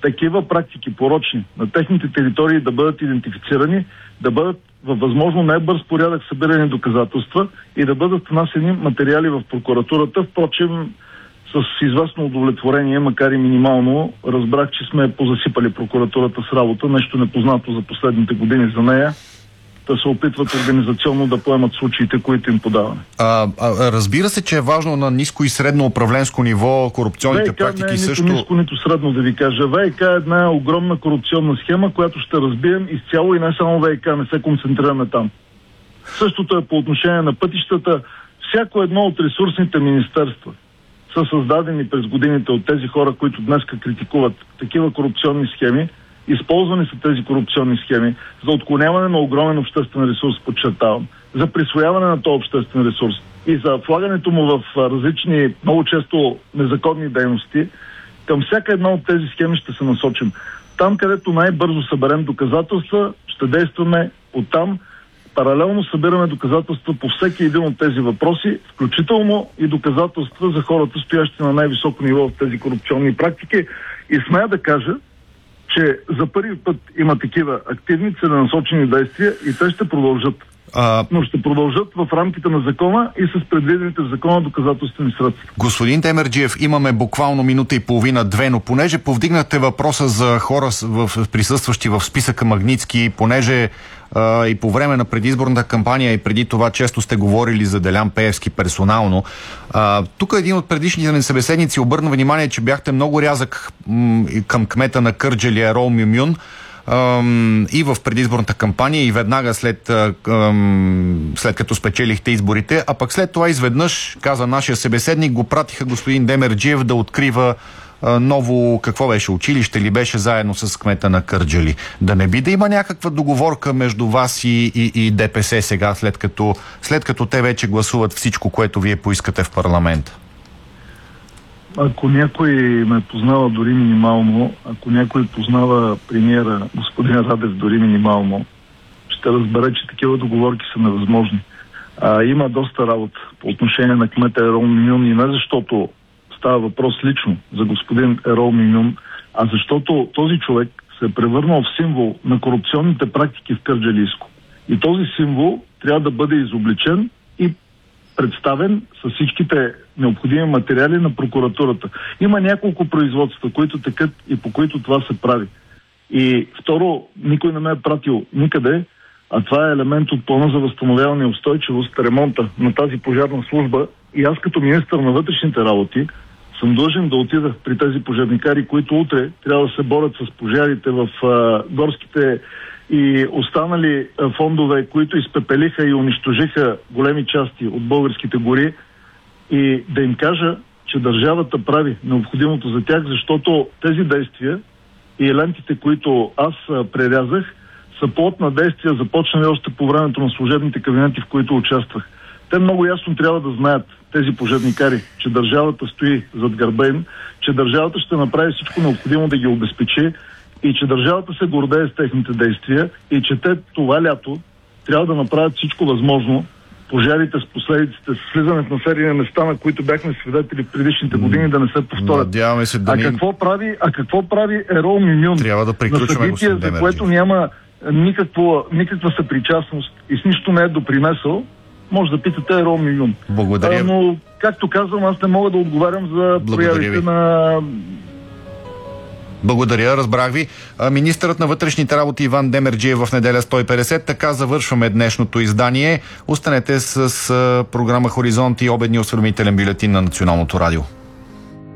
такива практики порочни на техните територии да бъдат идентифицирани, да бъдат във възможно най-бърз порядък събирани доказателства и да бъдат внасени материали в прокуратурата. Впрочем, с известно удовлетворение, макар и минимално, разбрах, че сме позасипали прокуратурата с работа, нещо непознато за последните години за нея. Да се опитват организационно да поемат случаите, които им подаваме. Разбира се, че е важно на ниско и средно управленско ниво корупционните ВК практики не е също... нито ниско, нито средно да ви кажа. ВК е една огромна корупционна схема, която ще разбием изцяло и не само ВК, не се концентрираме там. Същото е по отношение на пътищата. Всяко едно от ресурсните министерства са създадени през годините от тези хора, които днес критикуват такива корупционни схеми. Използвани са тези корупционни схеми за отклоняване на огромен обществен ресурс, подчертавам, за присвояване на този обществен ресурс и за влагането му в различни, много често незаконни дейности. Към всяка една от тези схеми ще се насочим. Там, където най-бързо съберем доказателства, ще действаме оттам. Паралелно събираме доказателства по всеки един от тези въпроси, включително и доказателства за хората, стоящи на най-високо ниво в тези корупционни практики. И смея да кажа, че за първи път има такива активни, целенасочени действия и те ще продължат. Но ще продължат в рамките на закона и с предвидените в закона доказателствени средства. Господин Демерджиев, имаме буквално минута и половина-две, но понеже повдигнахте въпроса за хора присъстващи в списъка Магнитски, понеже и по време на предизборната кампания и преди това често сте говорили за Делян Пеевски персонално. Тук един от предишните ни събеседници обърна внимание, че бяхте много рязък към кмета на Кърджали Ерол Мюмюн и в предизборната кампания и веднага след като спечелихте изборите, а пък след това изведнъж, каза нашия събеседник, го пратиха господин Демерджиев да открива ново, какво беше, училище ли беше заедно с кмета на Кърджали. Да не би да има някаква договорка между вас и ДПС сега, след като те вече гласуват всичко, което вие поискате в парламента? Ако някой ме познава дори минимално, ако някой познава премиера господин Радев дори минимално, ще разбере, че такива договорки са невъзможни. Има доста работа по отношение на кмета Ерол Мюмюн и не защото става въпрос лично за господин Ерол Мюмюн, а защото този човек се е превърнал в символ на корупционните практики в Кърджалийско. И този символ трябва да бъде изобличен и представен с всичките необходими материали на прокуратурата. Има няколко производства, които текат и по които това се прави. И второ, никой не ме е пратил никъде, а това е елемент от плана за възстановяване и устойчивост, ремонта на тази пожарна служба. И аз като министър на вътрешните работи съм длъжен да отида при тези пожарникари, които утре трябва да се борят с пожарите в горските и останали фондове, които изпепелиха и унищожиха големи части от българските гори, и да им кажа, че държавата прави необходимото за тях, защото тези действия и лентите, които аз прерязах, са плод на действия, започнали още по времето на служебните кабинети, в които участвах. Те много ясно трябва да знаят, тези пожарникари, че държавата стои зад гърба им, че държавата ще направи всичко необходимо да ги обезпечи и че държавата се гордее с техните действия и че те това лято трябва да направят всичко възможно пожарите с последиците, с слизане в населени места, на които бяхме свидетели в предишните години, да не се повторят. Надяваме се да какво прави Ерол Мюмюн на събитие, за което няма никаква съпричастност и с нищо не е допринесъл? Може да питате Ерол Мюмюн. Благодаря. Но, както казвам, аз не мога да отговарям за проявите на... Благодаря, разбрах ви. Министърът на вътрешните работи Иван Демерджиев в неделя 150. Така завършваме днешното издание. Останете с програма Хоризонт и обедния осведомителен бюлетин на Националното радио.